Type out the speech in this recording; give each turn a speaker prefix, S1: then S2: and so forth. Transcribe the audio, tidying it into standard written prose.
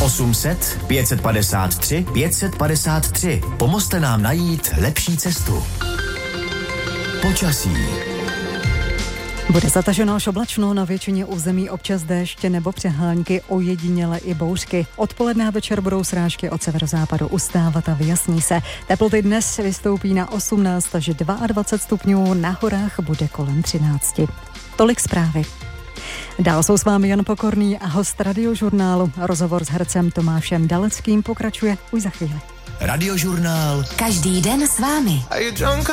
S1: 800 553 553. Pomozte nám najít lepší cestu. Počasí.
S2: Bude zataženo až oblačno, na většině území občas déšť nebo přehánky, ojediněle i bouřky. Odpoledne a večer budou srážky od severozápadu ustávat a vyjasní se. Teploty dnes vystoupí na 18 až 22 stupňů, na horách bude kolem 13. Tolik zprávy. Dál jsou s vámi Jan Pokorný a host Radiožurnálu. Rozhovor s hercem Tomášem Daleckým pokračuje už za chvíli.
S1: Radiožurnál.
S3: Každý den s vámi.